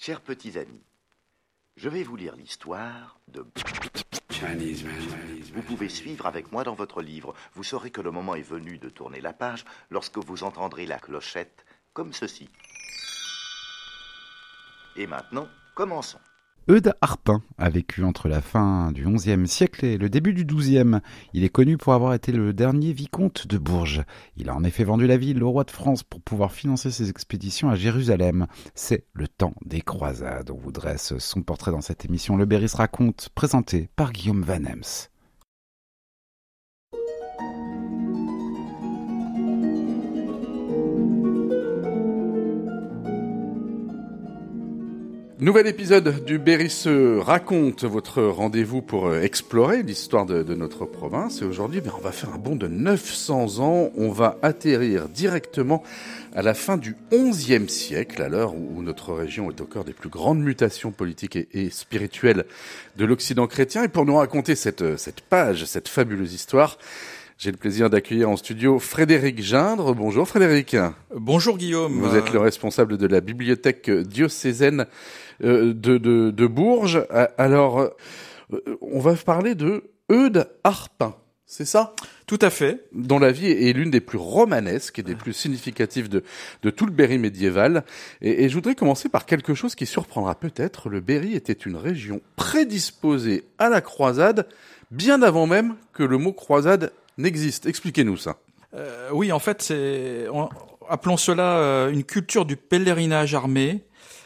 Chers petits amis, je vais vous lire l'histoire de... Vous pouvez suivre avec moi dans votre livre. Vous saurez que le moment est venu de tourner la page lorsque vous entendrez la clochette comme ceci. Et maintenant, commençons. Eudes Harpin a vécu entre la fin du XIe siècle et le début du XIIe. Il est connu pour avoir été le dernier vicomte de Bourges. Il a en effet vendu la ville au roi de France pour pouvoir financer ses expéditions à Jérusalem. C'est le temps des croisades. On vous dresse son portrait dans cette émission Le Berry se raconte, présentée par Guillaume Van Ems. Nouvel épisode du Berry se raconte, votre rendez-vous pour explorer l'histoire de notre province. Et aujourd'hui, on va faire un bond de 900 ans. On va atterrir directement à la fin du XIe siècle, à l'heure où notre région est au cœur des plus grandes mutations politiques et spirituelles de l'Occident chrétien. Et pour nous raconter cette fabuleuse histoire, j'ai le plaisir d'accueillir en studio Frédéric Gindre. Bonjour Frédéric. Bonjour Guillaume. Vous êtes le responsable de la bibliothèque diocésaine de Bourges. Alors, on va parler de Eudes Harpin, c'est ça ? Tout à fait. Dont la vie est l'une des plus romanesques et des plus significatives de tout le Berry médiéval. Et je voudrais commencer par quelque chose qui surprendra peut-être. Le Berry était une région prédisposée à la croisade, bien avant même que le mot croisade n'existe. Expliquez-nous ça. Oui, en fait, appelons cela une culture du pèlerinage armé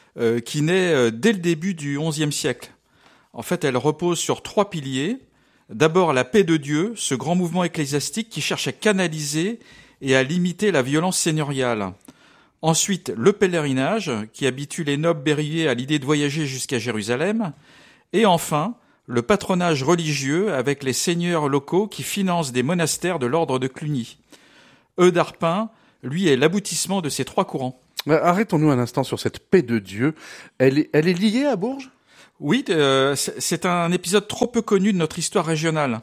qui naît dès le début du XIe siècle. En fait, elle repose sur 3 piliers. D'abord, la paix de Dieu, ce grand mouvement ecclésiastique qui cherche à canaliser et à limiter la violence seigneuriale. Ensuite, le pèlerinage, qui habitue les nobles berryiers à l'idée de voyager jusqu'à Jérusalem. Et enfin, le patronage religieux avec les seigneurs locaux qui financent des monastères de l'ordre de Cluny. Eudes Harpin, lui, est l'aboutissement de ces 3 courants. Arrêtons-nous un instant sur cette paix de Dieu. Elle est liée à Bourges ? Oui, c'est un épisode trop peu connu de notre histoire régionale.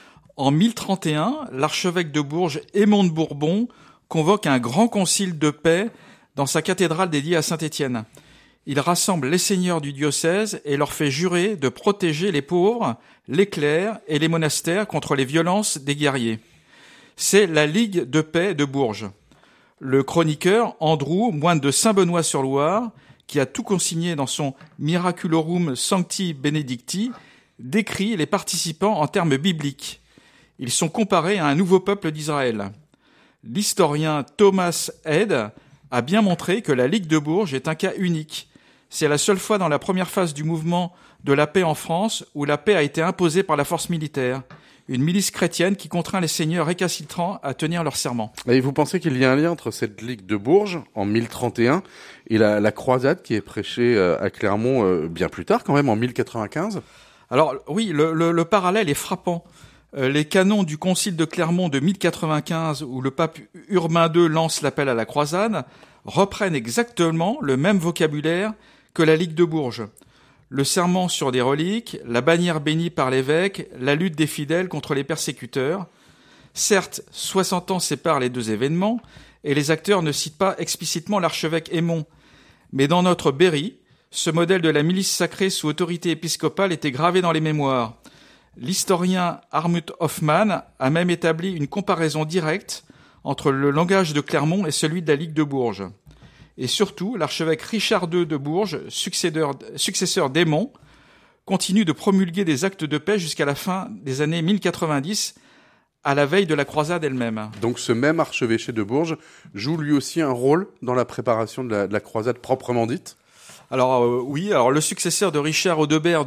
En 1031, l'archevêque de Bourges, Aymon de Bourbon, convoque un grand concile de paix dans sa cathédrale dédiée à Saint-Étienne. Il rassemble les seigneurs du diocèse et leur fait jurer de protéger les pauvres, les clercs et les monastères contre les violences des guerriers. C'est la Ligue de paix de Bourges. Le chroniqueur Andrew, moine de Saint-Benoît-sur-Loire, qui a tout consigné dans son Miraculorum Sancti Benedicti, décrit les participants en termes bibliques. Ils sont comparés à un nouveau peuple d'Israël. L'historien Thomas Head a bien montré que la Ligue de Bourges est un cas unique. C'est la seule fois dans la première phase du mouvement de la paix en France où la paix a été imposée par la force militaire. Une milice chrétienne qui contraint les seigneurs récalcitrants à tenir leur serment. Et vous pensez qu'il y a un lien entre cette Ligue de Bourges, en 1031, et la croisade qui est prêchée à Clermont bien plus tard, quand même, en 1095 ? Alors oui, le parallèle est frappant. Les canons du concile de Clermont de 1095, où le pape Urbain II lance l'appel à la croisade, reprennent exactement le même vocabulaire que la Ligue de Bourges. Le serment sur des reliques, la bannière bénie par l'évêque, la lutte des fidèles contre les persécuteurs. Certes, 60 ans séparent les 2 événements, et les acteurs ne citent pas explicitement l'archevêque Aymon. Mais dans notre Berry, ce modèle de la milice sacrée sous autorité épiscopale était gravé dans les mémoires. L'historien Armut Hoffmann a même établi une comparaison directe entre le langage de Clermont et celui de la Ligue de Bourges. Et surtout, l'archevêque Richard II de Bourges, successeur d'Aymon, continue de promulguer des actes de paix jusqu'à la fin des années 1090, à la veille de la croisade elle-même. Donc ce même archevêché de Bourges joue lui aussi un rôle dans la préparation de la croisade proprement dite ? Alors oui, le successeur de Richard Audebert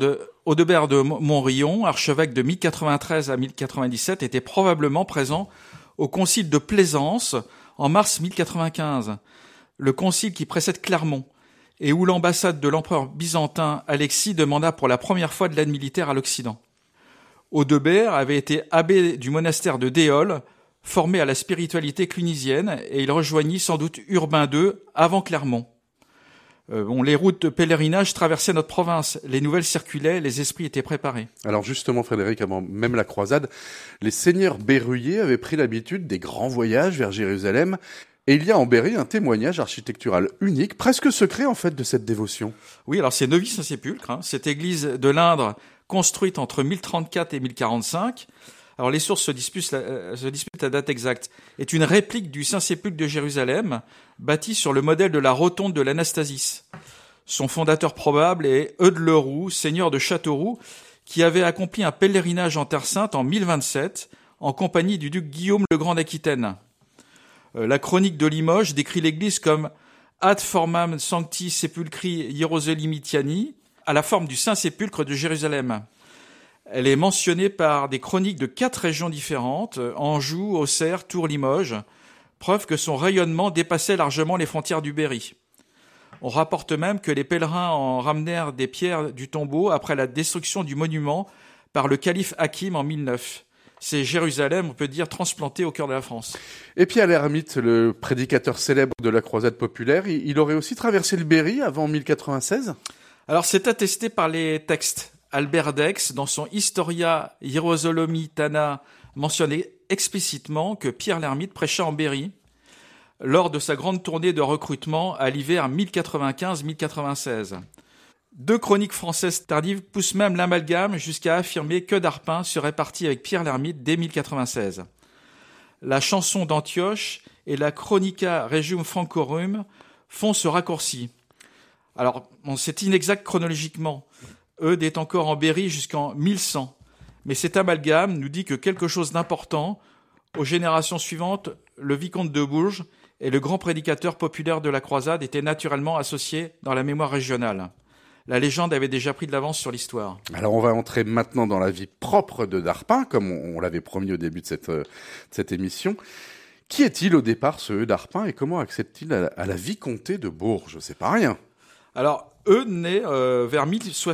de Montrion, archevêque de 1093 à 1097, était probablement présent au concile de Plaisance en mars 1095. Le concile qui précède Clermont, et où l'ambassade de l'empereur byzantin Alexis demanda pour la première fois de l'aide militaire à l'Occident. Audebert avait été abbé du monastère de Déol, formé à la spiritualité clunisienne, et il rejoignit sans doute Urbain II avant Clermont. Les routes de pèlerinage traversaient notre province, les nouvelles circulaient, les esprits étaient préparés. Alors justement, Frédéric, avant même la croisade, les seigneurs berryiers avaient pris l'habitude des grands voyages vers Jérusalem. Et il y a en Berry un témoignage architectural unique, presque secret en fait, de cette dévotion. Oui, alors c'est Neuvy-Saint-Sépulcre, cette église de l'Indre construite entre 1034 et 1045. Alors les sources se disputent la date exacte. Est une réplique du Saint-Sépulcre de Jérusalem, bâtie sur le modèle de la rotonde de l'Anastasis. Son fondateur probable est Eudes le Roux, seigneur de Châteauroux, qui avait accompli un pèlerinage en Terre Sainte en 1027 en compagnie du duc Guillaume le Grand d'Aquitaine. La chronique de Limoges décrit l'église comme ad formam sancti sepulchri Hierosolymitiani, à la forme du Saint-Sépulcre de Jérusalem. Elle est mentionnée par des chroniques de 4 régions différentes, Anjou, Auxerre, Tours, Limoges, preuve que son rayonnement dépassait largement les frontières du Berry. On rapporte même que les pèlerins en ramenèrent des pierres du tombeau après la destruction du monument par le calife Hakim en 1009. C'est Jérusalem, on peut dire, transplanté au cœur de la France. Et Pierre l'Ermite, le prédicateur célèbre de la croisade populaire, il aurait aussi traversé le Berry avant 1096 ? Alors c'est attesté par les textes. Albert d'Aix, dans son Historia Hierosolomitana, mentionnait explicitement que Pierre l'Ermite prêcha en Berry lors de sa grande tournée de recrutement à l'hiver 1095-1096. 2 chroniques françaises tardives poussent même l'amalgame jusqu'à affirmer que d'Arpin serait parti avec Pierre l'Ermite dès 1096. La chanson d'Antioche et la Chronica Regium Francorum font ce raccourci. Alors, c'est inexact chronologiquement. Eudes est encore en Berry jusqu'en 1100. Mais cet amalgame nous dit que quelque chose d'important, aux générations suivantes, le vicomte de Bourges et le grand prédicateur populaire de la croisade étaient naturellement associés dans la mémoire régionale. La légende avait déjà pris de l'avance sur l'histoire. Alors on va entrer maintenant dans la vie propre de d'Arpin, comme on l'avait promis au début de cette émission. Qui est-il au départ, ce Eudes d'Arpin, et comment accède-t-il à la vicomté de Bourges ? C'est pas rien. Alors, Eudes naît vers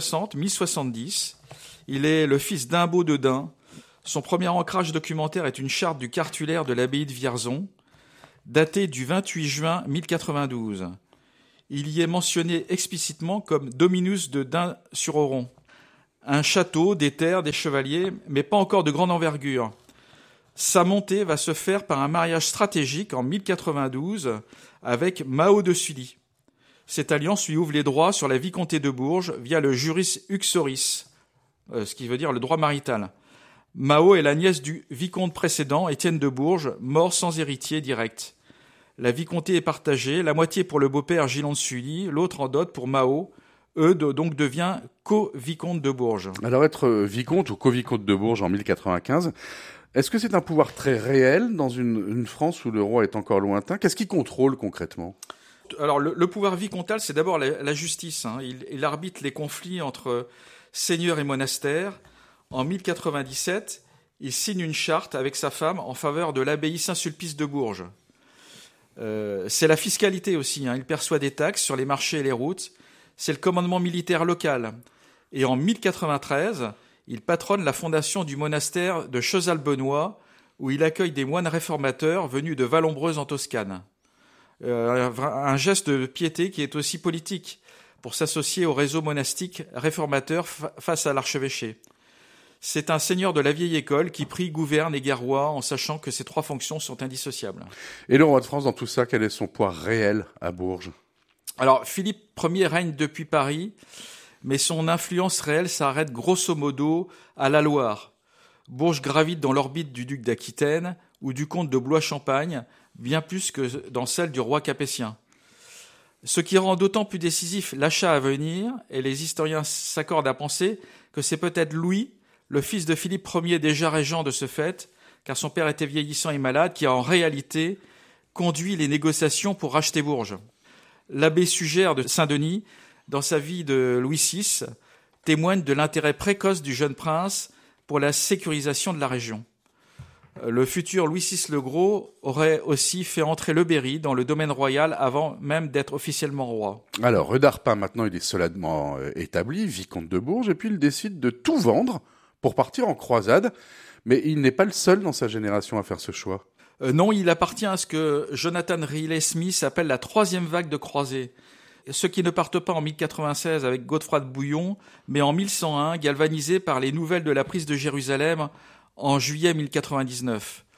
1060-1070. Il est le fils d'Imbaud de Dain. Son premier ancrage documentaire est une charte du cartulaire de l'abbaye de Vierzon, datée du 28 juin 1092. Il y est mentionné explicitement comme Dominus de Dain-sur-Oron. Un château, des terres, des chevaliers, mais pas encore de grande envergure. Sa montée va se faire par un mariage stratégique en 1092 avec Mao de Sully. Cette alliance lui ouvre les droits sur la vicomté de Bourges via le juris uxoris, ce qui veut dire le droit marital. Mao est la nièce du vicomte précédent, Étienne de Bourges, mort sans héritier direct. La vicomté est partagée, la moitié pour le beau-père Gilon de Sully, l'autre en dot pour Mao. Eudes donc devient co-vicomte de Bourges. Alors être vicomte ou co-vicomte de Bourges en 1095, est-ce que c'est un pouvoir très réel dans une France où le roi est encore lointain ? Qu'est-ce qu'il contrôle concrètement ? Alors le pouvoir vicomtal, c'est d'abord la justice. Il arbitre les conflits entre seigneurs et monastères. En 1097, il signe une charte avec sa femme en faveur de l'abbaye Saint-Sulpice de Bourges. C'est la fiscalité aussi. Il perçoit des taxes sur les marchés et les routes. C'est le commandement militaire local. Et en 1093, il patronne la fondation du monastère de Chezal-Benoît, où il accueille des moines réformateurs venus de Vallombreuse en Toscane. Un geste de piété qui est aussi politique, pour s'associer au réseau monastique réformateur face à l'archevêché. C'est un seigneur de la vieille école qui prie, gouverne et guerroie en sachant que ces 3 fonctions sont indissociables. Et le roi de France, dans tout ça, quel est son poids réel à Bourges ? Alors, Philippe Ier règne depuis Paris, mais son influence réelle s'arrête grosso modo à la Loire. Bourges gravite dans l'orbite du duc d'Aquitaine ou du comte de Blois-Champagne, bien plus que dans celle du roi capétien. Ce qui rend d'autant plus décisif l'achat à venir, et les historiens s'accordent à penser que c'est peut-être Louis, le fils de Philippe Ier, déjà régent de ce fait, car son père était vieillissant et malade, qui a en réalité conduit les négociations pour racheter Bourges. L'abbé Sugère de Saint-Denis, dans sa vie de Louis VI, témoigne de l'intérêt précoce du jeune prince pour la sécurisation de la région. Le futur Louis VI le Gros aurait aussi fait entrer le Berry dans le domaine royal avant même d'être officiellement roi. Alors, Eudes d'Arpin, maintenant, il est solidement établi, vicomte de Bourges, et puis il décide de tout vendre pour partir en croisade. Mais il n'est pas le seul dans sa génération à faire ce choix. Non, il appartient à ce que Jonathan Riley-Smith appelle la 3e vague de croisés. Ceux qui ne partent pas en 1096 avec Godefroy de Bouillon, mais en 1101, galvanisés par les nouvelles de la prise de Jérusalem en juillet 1099.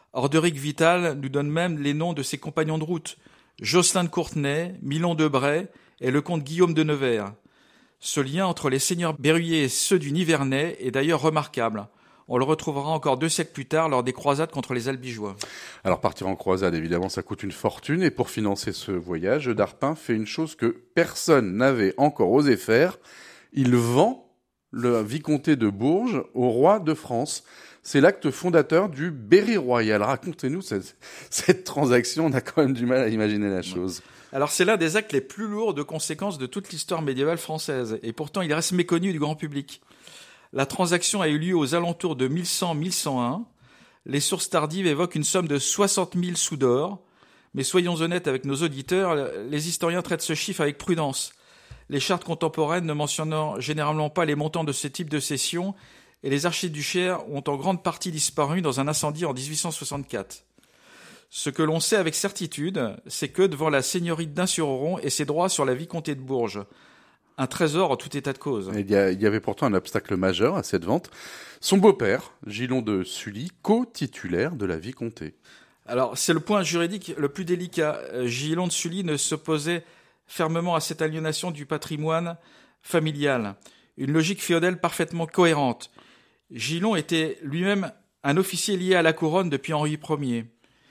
Orderic Vital nous donne même les noms de ses compagnons de route, Jocelyn de Courtenay, Milon de Bray et le comte Guillaume de Nevers. Ce lien entre les seigneurs berruyers et ceux du Nivernais est d'ailleurs remarquable. On le retrouvera encore 2 siècles plus tard lors des croisades contre les Albigeois. Alors partir en croisade, évidemment, ça coûte une fortune. Et pour financer ce voyage, d'Arpin fait une chose que personne n'avait encore osé faire. Il vend le vicomté de Bourges au roi de France. C'est l'acte fondateur du Berry Royal. Racontez-nous cette transaction. On a quand même du mal à imaginer la chose. Alors c'est l'un des actes les plus lourds de conséquences de toute l'histoire médiévale française. Et pourtant, il reste méconnu du grand public. La transaction a eu lieu aux alentours de 1100-1101. Les sources tardives évoquent une somme de 60 000 sous d'or. Mais soyons honnêtes avec nos auditeurs, les historiens traitent ce chiffre avec prudence. Les chartes contemporaines ne mentionnant généralement pas les montants de ce type de cession, et les archiduchères ont en grande partie disparu dans un incendie en 1864. Ce que l'on sait avec certitude, c'est que devant la seigneurie d'Ain-sur-Oron et ses droits sur la vicomté de Bourges, un trésor en tout état de cause. Il y avait pourtant un obstacle majeur à cette vente. Son beau-père, Gilon de Sully, co-titulaire de la vicomté. Alors, c'est le point juridique le plus délicat. Gilon de Sully ne s'opposait fermement à cette aliénation du patrimoine familial. Une logique féodale parfaitement cohérente. Gilon était lui-même un officier lié à la couronne depuis Henri Ier.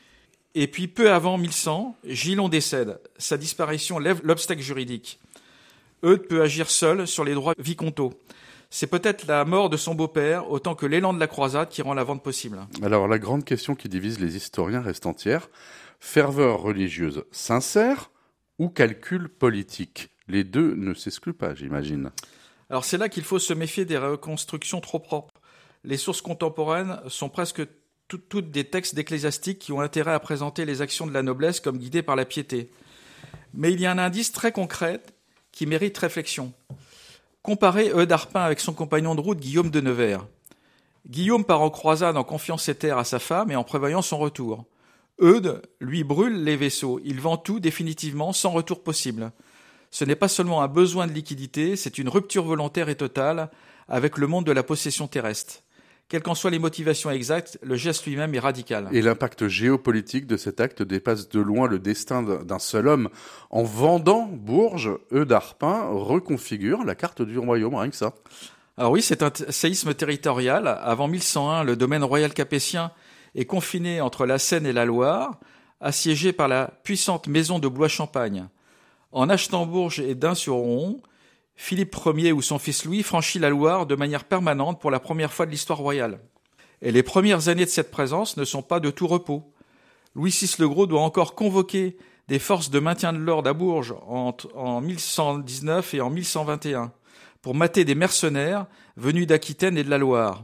Et puis, peu avant 1100, Gilon décède. Sa disparition lève l'obstacle juridique. Eudes peut agir seul sur les droits vicomtaux. C'est peut-être la mort de son beau-père, autant que l'élan de la croisade qui rend la vente possible. Alors, la grande question qui divise les historiens reste entière. Ferveur religieuse sincère ou calcul politique? Les deux ne s'excluent pas, j'imagine. Alors, c'est là qu'il faut se méfier des reconstructions trop propres. Les sources contemporaines sont presque toutes des textes d'ecclésiastiques qui ont intérêt à présenter les actions de la noblesse comme guidées par la piété. Mais il y a un indice très concret qui mérite réflexion. Comparez Eudes d'Arpin avec son compagnon de route Guillaume de Nevers. Guillaume part en croisade en confiant ses terres à sa femme et en prévoyant son retour. Eudes, lui, brûle les vaisseaux. Il vend tout définitivement, sans retour possible. Ce n'est pas seulement un besoin de liquidité, c'est une rupture volontaire et totale avec le monde de la possession terrestre. Quelles qu'en soient les motivations exactes, le geste lui-même est radical. Et l'impact géopolitique de cet acte dépasse de loin le destin d'un seul homme. En vendant Bourges, Eudes d'Arpin reconfigure la carte du royaume, rien que ça. Alors oui, c'est un séisme territorial. Avant 1101, le domaine royal capétien est confiné entre la Seine et la Loire, assiégé par la puissante maison de Blois-Champagne. En achetant Bourges et d'Ain-sur-Oron, Philippe Ier ou son fils Louis franchit la Loire de manière permanente pour la première fois de l'histoire royale. Et les premières années de cette présence ne sont pas de tout repos. Louis VI le Gros doit encore convoquer des forces de maintien de l'ordre à Bourges en 1119 et en 1121 pour mater des mercenaires venus d'Aquitaine et de la Loire.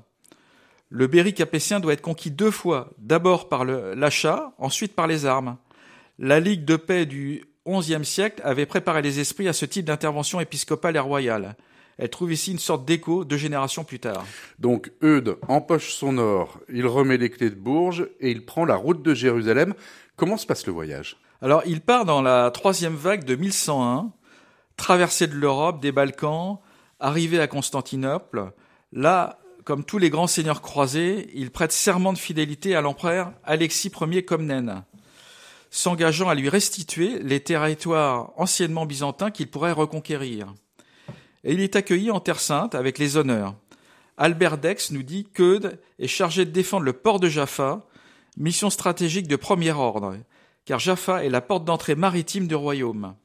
Le Berry capétien doit être conquis 2 fois, d'abord par l'achat, ensuite par les armes. La Ligue de paix du XIe siècle avait préparé les esprits à ce type d'intervention épiscopale et royale. Elle trouve ici une sorte d'écho 2 générations plus tard. Donc Eudes empoche son or, il remet les clés de Bourges et il prend la route de Jérusalem. Comment se passe le voyage? Alors il part dans la 3e vague de 1101, traversée de l'Europe, des Balkans, arrivé à Constantinople. Là, comme tous les grands seigneurs croisés, il prête serment de fidélité à l'empereur Alexis Ier Comnène, s'engageant à lui restituer les territoires anciennement byzantins qu'il pourrait reconquérir. Et il est accueilli en Terre Sainte avec les honneurs. Albert d'Aix nous dit qu'Eudes est chargé de défendre le port de Jaffa, mission stratégique de premier ordre, car Jaffa est la porte d'entrée maritime du royaume.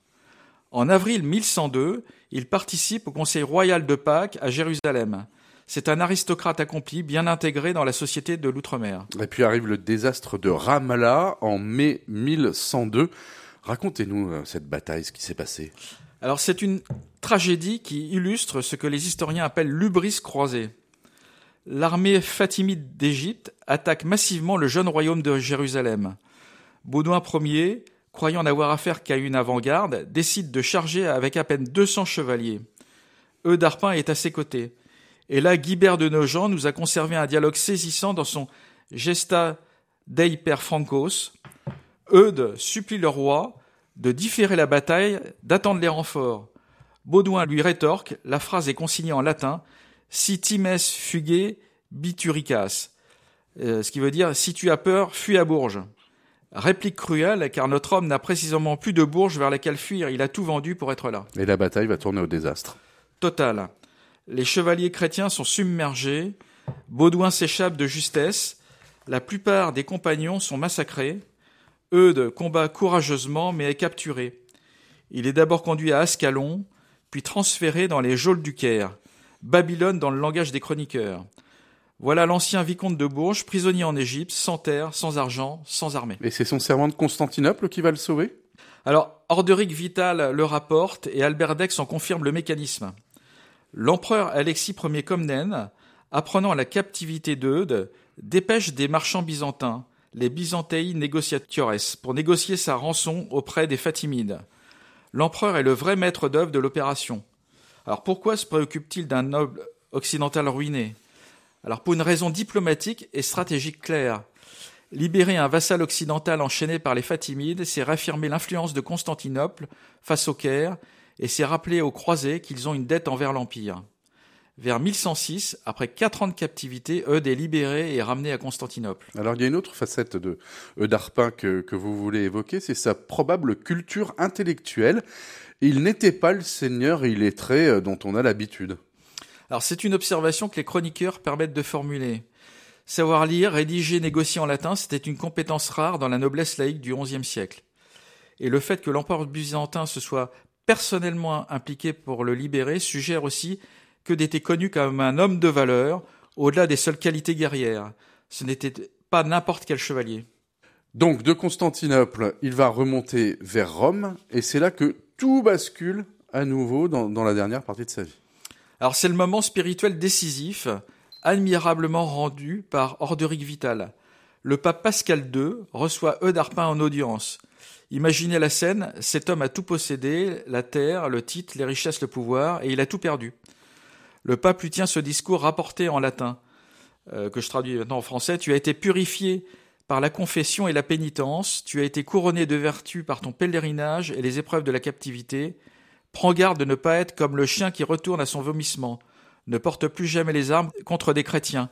En avril 1102, il participe au Conseil royal de Pâques à Jérusalem. C'est un aristocrate accompli, bien intégré dans la société de l'outre-mer. Et puis arrive le désastre de Ramala en mai 1102. Racontez-nous cette bataille, ce qui s'est passé. Alors c'est une tragédie qui illustre ce que les historiens appellent l'hubris croisée. L'armée fatimide d'Égypte attaque massivement le jeune royaume de Jérusalem. Baudouin Ier, croyant n'avoir affaire qu'à une avant-garde, décide de charger avec à peine 200 chevaliers. Eudes d'Arpin est à ses côtés. Et là, Guibert de Nogent nous a conservé un dialogue saisissant dans son Gesta Dei per Francos. Eudes supplie le roi de différer la bataille, d'attendre les renforts. Baudouin lui rétorque, la phrase est consignée en latin, « Si times fuge bituricas ». ce qui veut dire « si tu as peur, fuis à Bourges ». Réplique cruelle, car notre homme n'a précisément plus de Bourges vers laquelle fuir, il a tout vendu pour être là. Et la bataille va tourner au désastre. Total. Les chevaliers chrétiens sont submergés, Baudouin s'échappe de justesse, la plupart des compagnons sont massacrés, Eudes combat courageusement mais est capturé. Il est d'abord conduit à Ascalon, puis transféré dans les geôles du Caire, Babylone dans le langage des chroniqueurs. Voilà l'ancien vicomte de Bourges, prisonnier en Égypte, sans terre, sans argent, sans armée. Et c'est son serment de Constantinople qui va le sauver ? Alors, Orderic Vital le rapporte et Albert d'Aix en confirme le mécanisme. L'empereur Alexis Ier Comnène, apprenant la captivité d'Eudes, dépêche des marchands byzantins, les Byzantei Negociatores, pour négocier sa rançon auprès des Fatimides. L'empereur est le vrai maître d'œuvre de l'opération. Alors pourquoi se préoccupe-t-il d'un noble occidental ruiné ? Alors pour une raison diplomatique et stratégique claire. Libérer un vassal occidental enchaîné par les Fatimides, c'est réaffirmer l'influence de Constantinople face au Caire et c'est rappeler aux croisés qu'ils ont une dette envers l'Empire. Vers 1106, après 4 ans de captivité, Eudes est libéré et ramené à Constantinople. Alors il y a une autre facette de d'Arpin que vous voulez évoquer, c'est sa probable culture intellectuelle. Il n'était pas le seigneur illettré dont on a l'habitude. Alors c'est une observation que les chroniqueurs permettent de formuler. Savoir lire, rédiger, négocier en latin, c'était une compétence rare dans la noblesse laïque du XIe siècle. Et le fait que l'empereur byzantin se soit personnellement impliqué pour le libérer suggère aussi qu'Eudes était connu comme un homme de valeur, au-delà des seules qualités guerrières. Ce n'était pas n'importe quel chevalier. Donc de Constantinople, il va remonter vers Rome, et c'est là que tout bascule à nouveau dans la dernière partie de sa vie. Alors c'est le moment spirituel décisif, admirablement rendu par Orderic Vital. Le pape Pascal II reçoit Eudes Arpin en audience. Imaginez la scène, cet homme a tout possédé, la terre, le titre, les richesses, le pouvoir, et il a tout perdu. Le pape lui tient ce discours rapporté en latin, que je traduis maintenant en français. « Tu as été purifié par la confession et la pénitence, tu as été couronné de vertu par ton pèlerinage et les épreuves de la captivité. Prends garde de ne pas être comme le chien qui retourne à son vomissement. Ne porte plus jamais les armes contre des chrétiens.